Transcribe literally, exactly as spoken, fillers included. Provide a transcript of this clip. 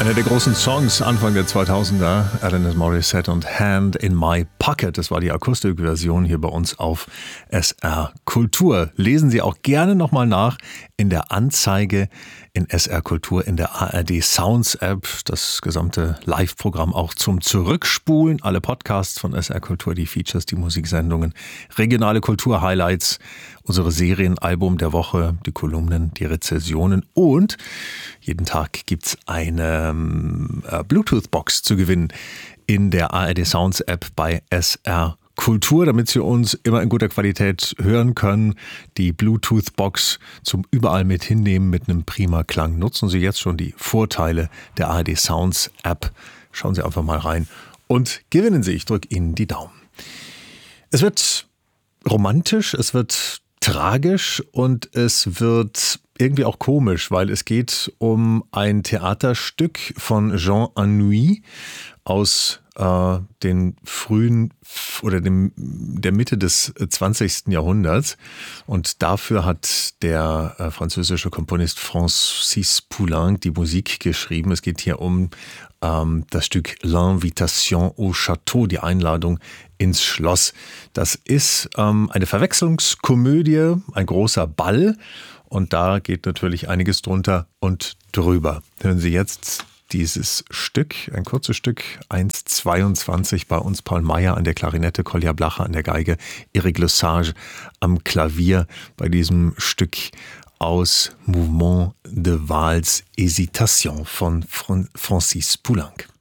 Einer der großen Songs Anfang der zweitausender, Alanis Morissette und Hand in My Pocket. Das war die Akustikversion hier bei uns auf S R Kultur. Lesen Sie auch gerne nochmal nach in der Anzeige in S R Kultur, in der A R D Sounds App. Das gesamte Live-Programm auch zum Zurückspulen. Alle Podcasts von S R Kultur, die Features, die Musiksendungen, regionale Kultur-Highlights, unsere Serien, Album der Woche, die Kolumnen, die Rezensionen und jeden Tag gibt's eine äh, Bluetooth-Box zu gewinnen in der A R D Sounds App bei S R Kultur, damit Sie uns immer in guter Qualität hören können. Die Bluetooth-Box zum überall mit hinnehmen mit einem prima Klang. Nutzen Sie jetzt schon die Vorteile der A R D Sounds App. Schauen Sie einfach mal rein und gewinnen Sie. Ich drücke Ihnen die Daumen. Es wird romantisch, es wird tragisch und es wird irgendwie auch komisch, weil es geht um ein Theaterstück von Jean Anouilh aus äh, den frühen oder dem, der Mitte des zwanzigsten Jahrhunderts. Und dafür hat der äh, französische Komponist Francis Poulenc die Musik geschrieben. Es geht hier um ähm, das Stück L'Invitation au Château, die Einladung ins Schloss. Das ist ähm, eine Verwechslungskomödie, ein großer Ball. Und da geht natürlich einiges drunter und drüber. Hören Sie jetzt dieses Stück, ein kurzes Stück, eins zweiundzwanzig bei uns Paul Meyer an der Klarinette, Kolja Blacher an der Geige, Eric Lesage am Klavier bei diesem Stück aus Mouvement de Valse Hésitation von Francis Poulenc.